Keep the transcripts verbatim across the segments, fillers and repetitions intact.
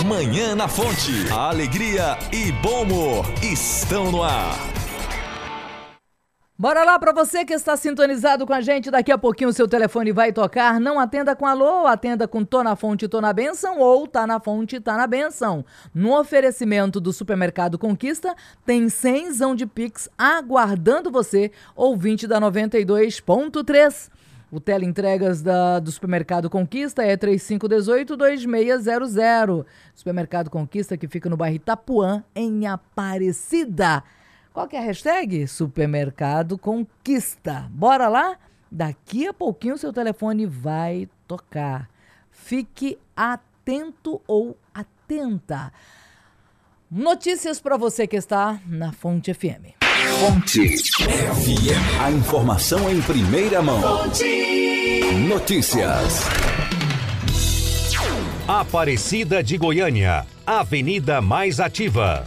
Manhã na Fonte. A alegria e bom humor estão no ar. Bora lá, para você que está sintonizado com a gente, daqui a pouquinho o seu telefone vai tocar. Não atenda com alô, atenda com Tô na Fonte, Tô na Bênção ou Tá na Fonte, Tá na Bênção. No oferecimento do Supermercado Conquista, tem cenzão de Pix aguardando você, ouvinte da noventa e dois ponto três. O teleentregas da, do Supermercado Conquista é três cinco um oito, dois seis zero zero. Supermercado Conquista, que fica no bairro Itapuã, em Aparecida. Qual que é a hashtag? Supermercado Conquista. Bora lá? Daqui a pouquinho o seu telefone vai tocar. Fique atento ou atenta. Notícias para você que está na Fonte F M. Fonte F M. A informação em primeira mão. Fonte. Notícias. Aparecida de Goiânia, avenida mais ativa.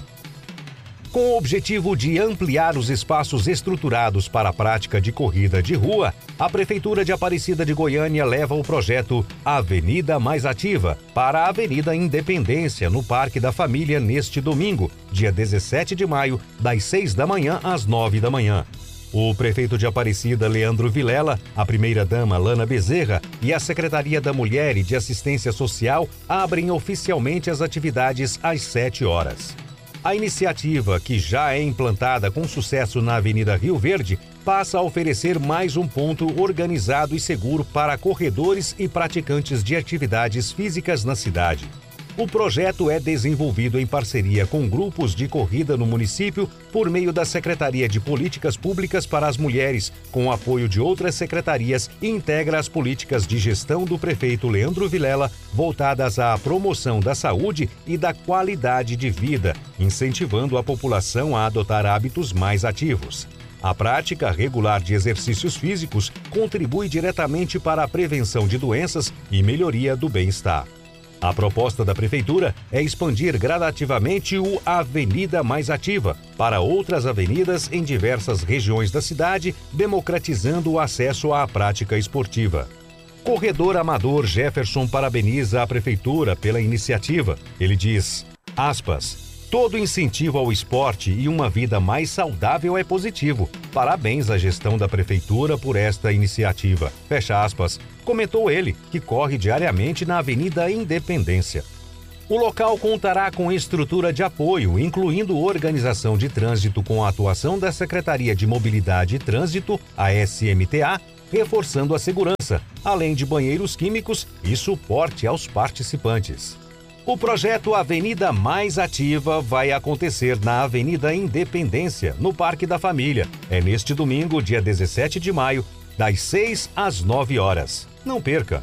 Com o objetivo de ampliar os espaços estruturados para a prática de corrida de rua, a Prefeitura de Aparecida de Goiânia leva o projeto Avenida Mais Ativa para a Avenida Independência, no Parque da Família, neste domingo, dia dezessete de maio, das seis da manhã às nove da manhã. O prefeito de Aparecida, Leandro Vilela, a primeira-dama, Lana Bezerra, e a Secretaria da Mulher e de Assistência Social abrem oficialmente as atividades às sete horas. A iniciativa, que já é implantada com sucesso na Avenida Rio Verde, passa a oferecer mais um ponto organizado e seguro para corredores e praticantes de atividades físicas na cidade. O projeto é desenvolvido em parceria com grupos de corrida no município por meio da Secretaria de Políticas Públicas para as Mulheres, com o apoio de outras secretarias, e integra as políticas de gestão do prefeito Leandro Vilela voltadas à promoção da saúde e da qualidade de vida, incentivando a população a adotar hábitos mais ativos. A prática regular de exercícios físicos contribui diretamente para a prevenção de doenças e melhoria do bem-estar. A proposta da Prefeitura é expandir gradativamente o Avenida Mais Ativa para outras avenidas em diversas regiões da cidade, democratizando o acesso à prática esportiva. Corredor amador Jefferson parabeniza a Prefeitura pela iniciativa. Ele diz, aspas, todo incentivo ao esporte e uma vida mais saudável é positivo. Parabéns à gestão da Prefeitura por esta iniciativa. Fecha aspas. Comentou ele, que corre diariamente na Avenida Independência. O local contará com estrutura de apoio, incluindo organização de trânsito com a atuação da Secretaria de Mobilidade e Trânsito, a S M T A, reforçando a segurança, além de banheiros químicos e suporte aos participantes. O projeto Avenida Mais Ativa vai acontecer na Avenida Independência, no Parque da Família. É neste domingo, dia dezessete de maio, das seis às nove horas. Não perca!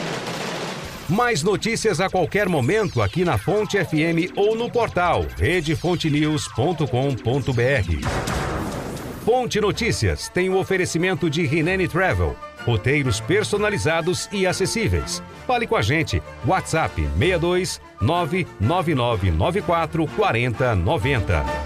Mais notícias a qualquer momento aqui na Fonte F M ou no portal rede fonte news ponto com ponto b r. Fonte Notícias tem o oferecimento de Rinene Travel, roteiros personalizados e acessíveis. Fale com a gente, WhatsApp seis dois nove nove nove nove quatro quatro zero nove zero.